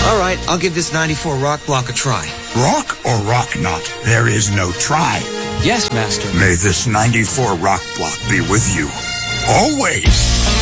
All right, I'll give this 94 rock block a try. Rock or rock not, there is no try. Yes, Master. May this 94 rock block be with you. Always.